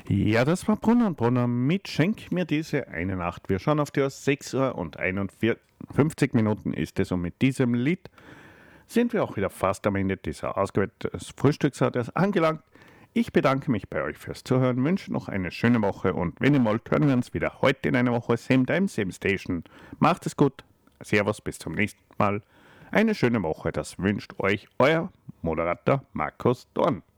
Ja, das war Brunner und Brunner mit Schenk mir diese eine Nacht. Wir schauen auf die Uhr, 6 Uhr und 51 Minuten ist es, und mit diesem Lied sind wir auch wieder fast am Ende dieser Ausgabe des Frühstücksradios angelangt. Ich bedanke mich bei euch fürs Zuhören, wünsche noch eine schöne Woche, und wenn ihr wollt, hören wir uns wieder heute in einer Woche. Same Time, Same Station. Macht es gut. Servus, bis zum nächsten Mal. Eine schöne Woche, das wünscht euch euer Moderator Markus Dorn.